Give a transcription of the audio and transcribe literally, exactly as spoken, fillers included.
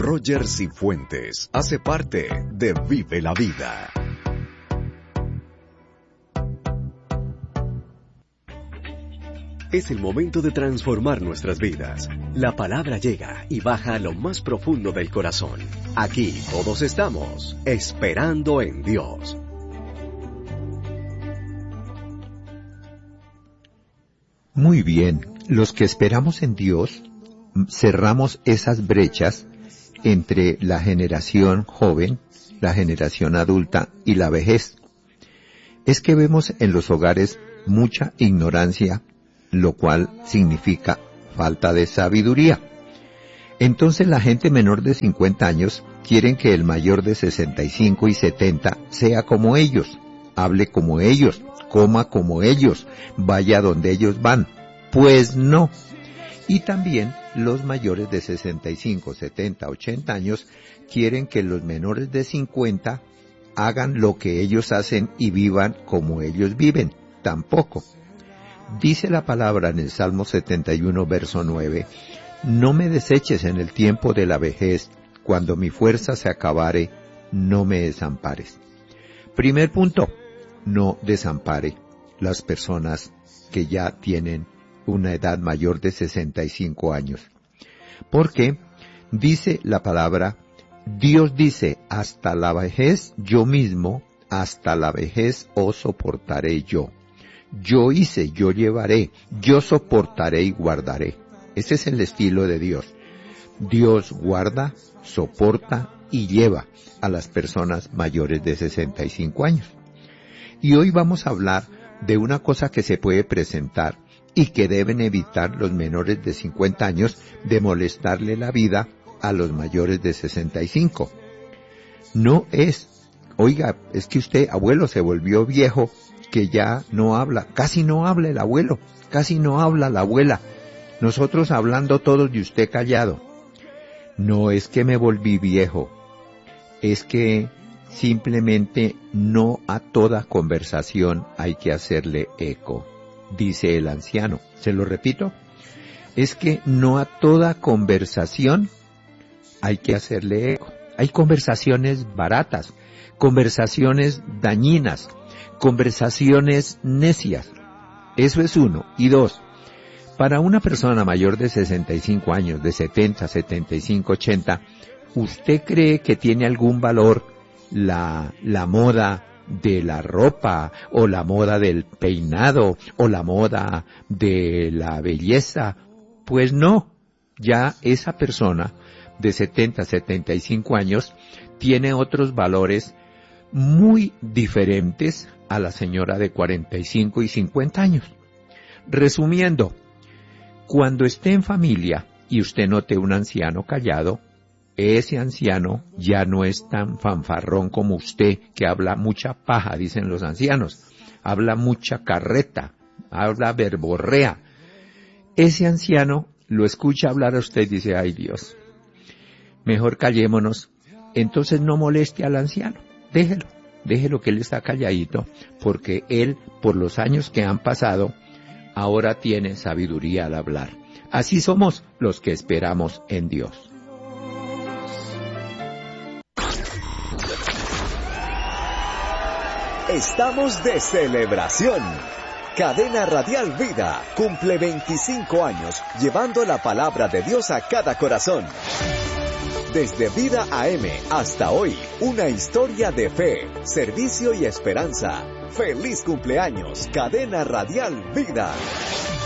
Roger Cifuentes hace parte de Vive la Vida. Es el momento de transformar nuestras vidas. La palabra llega y baja a lo más profundo del corazón. Aquí todos estamos esperando en Dios. Muy bien, los que esperamos en Dios, cerramos esas brechas entre la generación joven, la generación adulta y la vejez. Es que vemos en los hogares mucha ignorancia, lo cual significa falta de sabiduría. Entonces la gente menor de cincuenta años quieren que el mayor de sesenta y cinco y setenta sea como ellos, hable como ellos, coma como ellos, vaya donde ellos van. Pues no. Y también los mayores de sesenta y cinco, setenta, ochenta años quieren que los menores de cincuenta hagan lo que ellos hacen y vivan como ellos viven. Tampoco. Dice la palabra en el Salmo setenta y uno, verso nueve, no me deseches en el tiempo de la vejez, cuando mi fuerza se acabare, no me desampares. Primer punto, no desampare las personas que ya tienen una edad mayor de sesenta y cinco años. Porque dice la palabra, Dios dice, hasta la vejez yo mismo, hasta la vejez os soportaré yo. Yo hice, yo llevaré, yo soportaré y guardaré. Ese es el estilo de Dios. Dios guarda, soporta y lleva a las personas mayores de sesenta y cinco años. Y hoy vamos a hablar de una cosa que se puede presentar y que deben evitar los menores de cincuenta años de molestarle la vida a los mayores de sesenta y cinco. No es, oiga, es que usted, abuelo, se volvió viejo, que ya no habla, casi no habla el abuelo, casi no habla la abuela, nosotros hablando todos y usted callado. No es que me volví viejo, es que simplemente no a toda conversación hay que hacerle eco, dice el anciano. Se lo repito, es que no a toda conversación hay que hacerle eco. Hay conversaciones baratas, conversaciones dañinas, conversaciones necias. Eso es uno. Y dos, para una persona mayor de sesenta y cinco años, de setenta, setenta y cinco, ochenta, ¿usted cree que tiene algún valor la, la moda de la ropa, o la moda del peinado, o la moda de la belleza? Pues no. Ya esa persona de setenta, setenta y cinco años tiene otros valores muy diferentes a la señora de cuarenta y cinco y cincuenta años. Resumiendo, cuando esté en familia y usted note un anciano callado, ese anciano ya no es tan fanfarrón como usted, que habla mucha paja, dicen los ancianos, habla mucha carreta, habla verborrea. Ese anciano lo escucha hablar a usted y dice, ay Dios, mejor callémonos. Entonces no moleste al anciano, déjelo. Déjelo que él está calladito, porque él, por los años que han pasado, ahora tiene sabiduría al hablar. Así somos los que esperamos en Dios. Estamos de celebración. Cadena Radial Vida cumple veinticinco años llevando la palabra de Dios a cada corazón. Desde Vida A M hasta hoy, una historia de fe, servicio y esperanza. ¡Feliz cumpleaños, Cadena Radial Vida!